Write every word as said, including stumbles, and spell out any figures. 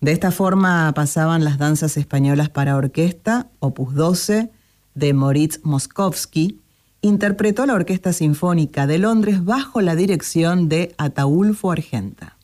De esta forma pasaban las danzas españolas para orquesta, opus doce, de Moritz Moszkowski. Interpretó la Orquesta Sinfónica de Londres bajo la dirección de Ataúlfo Argenta.